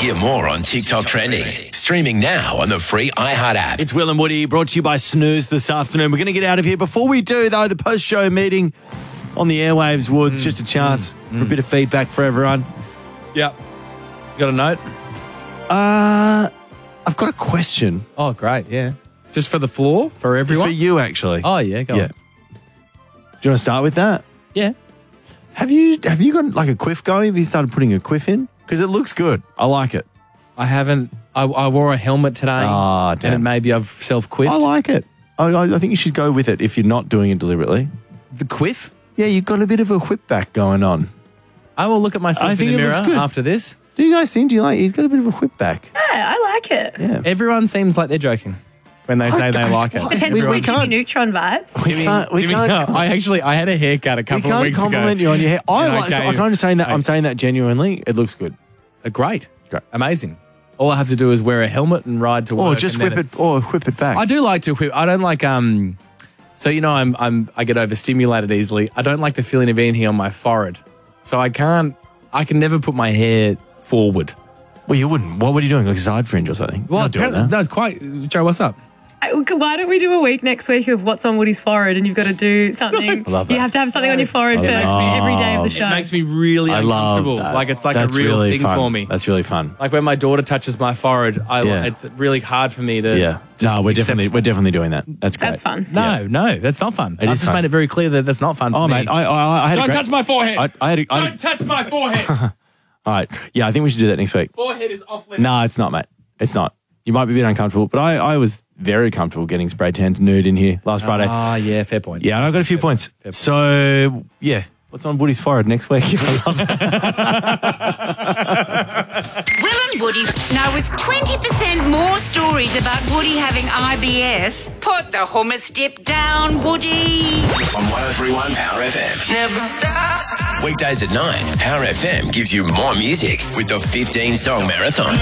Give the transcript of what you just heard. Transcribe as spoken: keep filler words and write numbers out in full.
Hear more on TikTok Trending. Streaming now on the free iHeart app. It's Will and Woody, brought to you by Snooze this afternoon. We're going to get out of here. Before we do, though, the post-show meeting on the airwaves, Woods, mm. just a chance mm. for a bit of feedback for everyone. Yep. Got a note? Uh, I've got a question. Oh, great, yeah. Just for the floor, for everyone? For you, actually. Oh, yeah, go yeah. on. Do you want to start with that? Yeah. Have you have you got like a quiff going? Have you started putting a quiff in? Because it looks good. I like it. I haven't. I, I wore a helmet today. Oh, damn. And maybe I've self-quiffed. I like it. I, I think you should go with it if you're not doing it deliberately. The quiff? Yeah, you've got a bit of a whip back going on. I will look at myself I in think the it mirror looks good. after this. Do you guys think? Do you like? He's got a bit of a whip back. Yeah, I like it. Yeah. Everyone seems like they're joking when they say I- they I- like it. what? Potentially We Jimmy can't- Neutron vibes. We Jimmy- can't. We Jimmy, can't. no, I actually, I had a haircut a we couple of can't weeks compliment ago. you on your hair. I And I like. so gave- I'm kind of saying that. Hey. I'm saying that genuinely. It looks good. Uh, great. Great. Amazing. All I have to do is wear a helmet and ride to work. Or just and then whip it. it's- Or whip it back. I do like to whip. I don't like um. So you know, I'm I'm I get overstimulated easily. I don't like the feeling of anything on my forehead. So I can't. I can never put my hair forward. Well, you wouldn't. What were you doing? Like a side fringe or something? Well, You're not doing apparently- that. no, quite. Joe, what's up? I- Why don't we do a week next week of what's on Woody's forehead and you've got to do something. I love You that. have to have something on your forehead I first love every day of the that. show. It makes me really I love uncomfortable. that. Like it's like That's a real really thing fun. for me. That's really fun. Like when my daughter touches my forehead, I Yeah. it's really hard for me to. Yeah. just No, we're accept- definitely we're definitely doing that. That's great. That's fun. No, no, that's not fun. It I've is just fun. made it very clear that that's not fun for Oh, me. mate. I, I, I had a Don't great, touch my forehead. I, I had a, I had a, Don't touch my forehead. all right. Yeah, I think we should do that next week. Forehead is off limits. No, it's not, mate. It's not. You might be a bit uncomfortable, but I, I was very comfortable getting spray tanned nude in here last Friday. Ah, yeah, fair point. Yeah, and I got a few points. point. So, yeah. What's on Woody's forehead next week? I love that. Will and Woody. Now, with twenty percent more stories about Woody having I B S, put the hummus dip down, Woody. On one oh three point one Power F M. Never stop. Weekdays at nine, Power F M gives you more music with the fifteen song marathon.